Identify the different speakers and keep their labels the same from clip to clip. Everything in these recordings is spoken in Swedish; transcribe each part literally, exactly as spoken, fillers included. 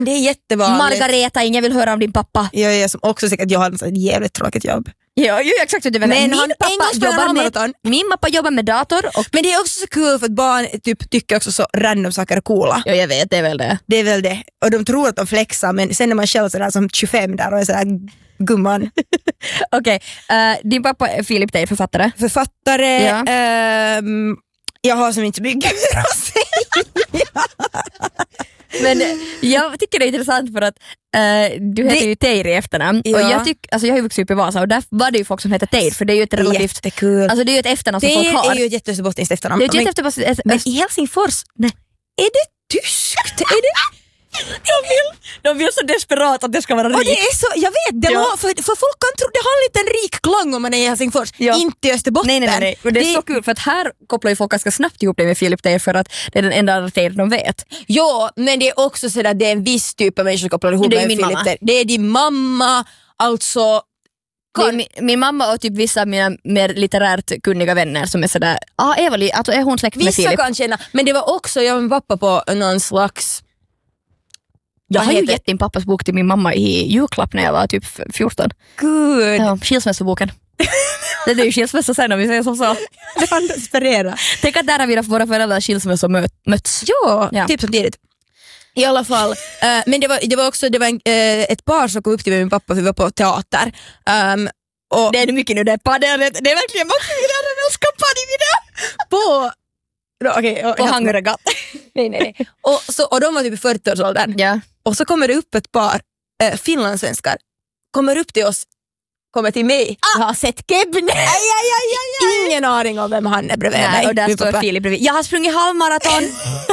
Speaker 1: Det är jättevanligt.
Speaker 2: Margareta, ingen vill höra om din pappa.
Speaker 1: Jag är som också säkert jag har ett jävligt tråkigt jobb.
Speaker 2: Ja, ju exakt vad du menar.
Speaker 1: Men
Speaker 2: min
Speaker 1: han
Speaker 2: pappa jobbar med Min pappa jobbar med dator och...
Speaker 1: Men det är också så kul för att barn typ, tycker också så random saker är coola.
Speaker 2: Ja, jag vet, det är väl det.
Speaker 1: Det är väl det. Och de tror att de flexar, men sen är man själv sådär som tjugofem där och är sådär gumman.
Speaker 2: Okej, okay. uh, din pappa är Filip Teir, författare.
Speaker 1: Författare.
Speaker 2: Ja.
Speaker 1: Um, jag har som inte mycket mer att säga.
Speaker 2: Men jag tycker det är intressant för att uh, du heter det, ju Teir i efternamn.
Speaker 1: Ja.
Speaker 2: Och jag, tyck, alltså jag har ju vuxit upp i Vasa och där var det ju folk som heter Teir, för det är ju ett relativt...
Speaker 1: Jättekul.
Speaker 2: Alltså det är ju ett efternamn som
Speaker 1: det
Speaker 2: folk har.
Speaker 1: Det är ju ett jätteösterbottniskt efternamn.
Speaker 2: Det är ett jätteösterbottniskt
Speaker 1: men, men i Helsingfors, nej. Är det tyskt? Är det...
Speaker 2: De vill, de vill så desperat att det ska vara rikt.
Speaker 1: Och det är så, jag vet, det
Speaker 2: ja.
Speaker 1: var, för, för folk kan tro, det har en liten rik klang om man är i Helsingfors, ja. Inte i Österbotten.
Speaker 2: Nej, nej, nej, nej. Och det är det... så kul för att här kopplar ju folk ganska snabbt ihop det med Filip Teir för att det är den enda Teir de vet.
Speaker 1: Ja, men det är också så att det är en viss typ av människor som kopplar ihop med Filip Teir. Det är din mamma, alltså...
Speaker 2: Det är min, min mamma och typ vissa av mina mer litterärt kunniga vänner som är sådär, ah, Eva-Li, alltså är hon släkt med Filip?
Speaker 1: Vissa kan känna, men det var också, jag och min pappa på någon slags...
Speaker 2: Jag har ju gett din pappas bok till min mamma i julklapp när jag var typ fjorton.
Speaker 1: Gud.
Speaker 2: Ja, skilsmässoboken. Det är ju skilsmässa sen om vi säger som så.
Speaker 1: Det kan inspirera.
Speaker 2: Tänk att där har vi våra föräldrar skilsmässa möt, möts.
Speaker 1: Ja, ja, typ samtidigt. I alla fall, uh, men det var, det var också det var en, uh, ett par som kom upp till mig med min pappa för vi var på teater. Um, och
Speaker 2: det är mycket nu, det är padel, det är verkligen maximilianrevelskampanj vid det.
Speaker 1: På... Okay,
Speaker 2: på hangregatt.
Speaker 1: nej, nej, nej. Och, så, och de var typ i fyrtioårsåldern.
Speaker 2: Ja.
Speaker 1: Och så kommer det upp ett par äh, finlandssvenskar. Kommer upp till oss. Kommer till mig. Ah! Jag har sett Kebne. Aj, aj, aj, aj, aj. Ingen aning om vem han är bredvid
Speaker 2: nej,
Speaker 1: mig.
Speaker 2: Och där står Filip bredvid. Jag har sprungit halvmaraton.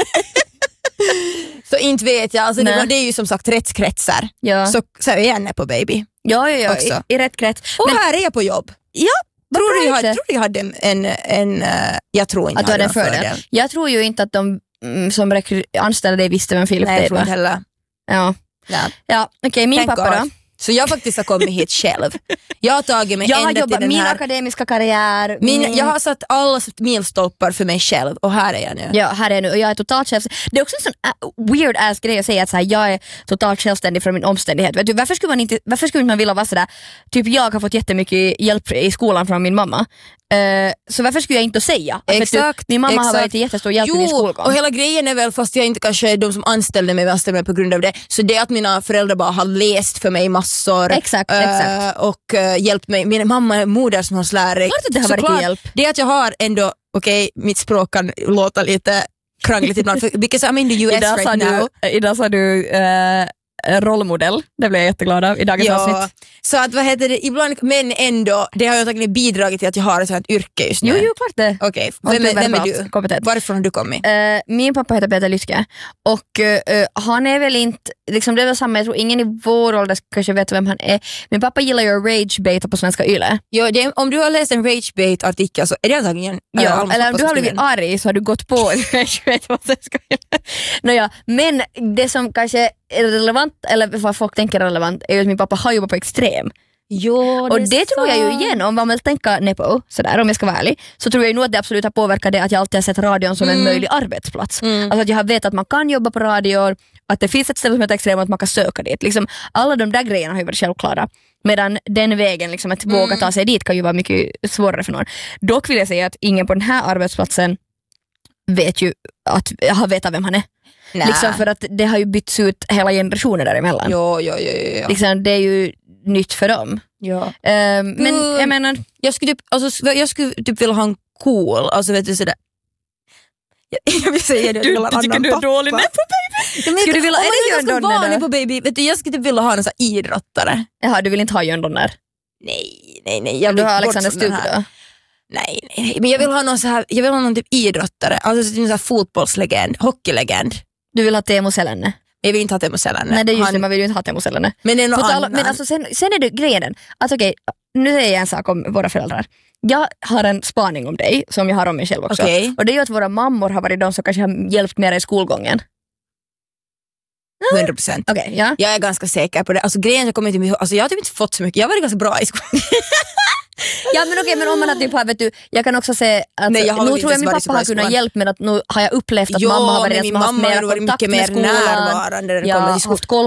Speaker 1: Så inte vet jag. Alltså, det, var, det är ju som sagt rättskretsar.
Speaker 2: Ja.
Speaker 1: Så, så är jag gärna på baby.
Speaker 2: Ja, ja, ja. I, i rätt krets.
Speaker 1: Och men, här är jag på jobb.
Speaker 2: Ja.
Speaker 1: Tror du, jag hade, tror du jag hade en, en, en uh, jag tror inte
Speaker 2: att du hade en fördel. Jag tror ju inte att de mm, som rekry- anställde dig visste vem Filip
Speaker 1: Nej,
Speaker 2: Teir var.
Speaker 1: Nej, jag tror inte heller.
Speaker 2: Ja, ja. ja okej, okay, min Thank pappa God. Då?
Speaker 1: Så jag faktiskt har kommit hit själv. Jag har tagit mig
Speaker 2: jag
Speaker 1: ända
Speaker 2: har jobbat,
Speaker 1: till den
Speaker 2: min
Speaker 1: här...
Speaker 2: akademiska karriär.
Speaker 1: Min,
Speaker 2: min...
Speaker 1: Jag har satt alla milstolpar för mig själv och här är jag nu.
Speaker 2: Ja, här är jag nu och jag är totalt självständig. Det är också en sån uh, weird ass grej att säga att så här, jag är totalt självständig från min omständighet. Vet du, varför skulle man inte, varför skulle man vilja vara sådär, typ jag har fått jättemycket hjälp i skolan från min mamma. Uh, så varför skulle jag inte säga?
Speaker 1: Exakt,
Speaker 2: du, min mamma
Speaker 1: exakt.
Speaker 2: har varit till jättestor hjälp
Speaker 1: jo,
Speaker 2: i min skolgång.
Speaker 1: Och hela grejen är väl, fast jag inte kanske är de som anställde mig, anställde mig på grund av det. Så det är att mina föräldrar bara har läst för mig massor.
Speaker 2: Exakt, uh, exakt.
Speaker 1: Och uh, hjälpt mig. Min mamma är modersmålslärare.
Speaker 2: Klart att det har varit till hjälp.
Speaker 1: Det är att jag har ändå, okej, okay, mitt språk kan låta lite krangligt ibland. Because I'm in the U S
Speaker 2: idag
Speaker 1: right now.
Speaker 2: Du, idag sa du... Uh, rollmodell, det blev jag jätteglad av i dagens
Speaker 1: ja,
Speaker 2: avsnitt.
Speaker 1: Så att vad heter det, ibland, men ändå, det har ju antagligen bidragit till att jag har ett sånt yrke just nu.
Speaker 2: Jo, jo, klart det.
Speaker 1: Okej, okay. vem, vem är du? Kompetent. Varifrån har du kommit?
Speaker 2: Uh, min pappa heter Peter Lyske och uh, han är väl inte, liksom det är väl samma, jag tror ingen i vår ålder kanske vet vem han är. Min pappa gillar ju ragebait på svenska yle.
Speaker 1: Jo, det, om du har läst en ragebait-artikel så är det antagligen...
Speaker 2: Ja, äh, eller om du har blivit arg så har du gått på ragebait på svenska yle. Nåja, men det som kanske är relevant, eller vad folk tänker relevant, är ju att min pappa har jobbat på Extrem.
Speaker 1: Jo, det
Speaker 2: och det tror jag ju igen, om man vill tänka Nepo, sådär, om jag ska vara ärlig, så tror jag ju nog att det absolut har påverkat det att jag alltid har sett radion som mm. en möjlig arbetsplats. Mm. Alltså att jag har vetat att man kan jobba på radio, att det finns ett ställe som heter Extrem och att man kan söka dit. Liksom, alla de där grejerna har ju varit självklara. Medan den vägen, liksom, att mm. våga ta sig dit kan ju vara mycket svårare för någon. Dock vill jag säga att ingen på den här arbetsplatsen vet ju att jag har vetat vem han är. Liksom för att det har ju bytts ut hela generationer däremellan.
Speaker 1: Jo, jo, jo, jo.
Speaker 2: Liksom, det är ju nytt för dem.
Speaker 1: Ja.
Speaker 2: Um, men uh, jag menar...
Speaker 1: Jag skulle typ, alltså, jag skulle typ vilja ha en cool, alltså vet du sådär... Jag, jag vill säga det,
Speaker 2: du, du tycker du är dålig Nepo baby?
Speaker 1: Ja, skulle du vilja, om jag ska vara Nepo baby, vet du, jag skulle typ vilja ha en sån här idrottare.
Speaker 2: Jaha, du vill inte ha Jön Donner?
Speaker 1: Nej, nej, nej. Jag
Speaker 2: du har Alexander Stugg då?
Speaker 1: Nej, nej, nej, men jag vill ha någon så här, jag vill ha någon typ idrottare, alltså typ en så här fotbollslegend, hockeylegend.
Speaker 2: Du vill ha Teemu Selänne?
Speaker 1: Jag vill inte ha Teemu Selänne.
Speaker 2: Nej, det är just
Speaker 1: han...
Speaker 2: det, man vill ju inte ha Teemu Selänne.
Speaker 1: Men det är någon
Speaker 2: annan. Men alltså sen, sen är det grejen, att okej, okay, nu säger jag en sak om våra föräldrar. Jag har en spaning om dig, som jag har om mig själv också. Okay. Och det är ju att våra mammor har varit de som kanske har hjälpt mer i skolgången.
Speaker 1: hundra procent.
Speaker 2: Okay, ja.
Speaker 1: Jag är ganska säker på det. Alltså grejen jag kommer inte, alltså jag har typ inte fått så mycket. Jag har varit ganska bra i skolan.
Speaker 2: Ja men okej, men om man har typ har, vet du, jag kan också se att
Speaker 1: Nej, jag
Speaker 2: nu tror jag min pappa har kunnat hjälpa mig att nu har jag upplevt att
Speaker 1: jo,
Speaker 2: mamma har varit,
Speaker 1: min
Speaker 2: mamma
Speaker 1: mamma
Speaker 2: har
Speaker 1: har varit
Speaker 2: kontakt
Speaker 1: mycket
Speaker 2: med
Speaker 1: mer
Speaker 2: skolan.
Speaker 1: närvarande när det
Speaker 2: ja,
Speaker 1: kommer till skolan.
Speaker 2: haft koll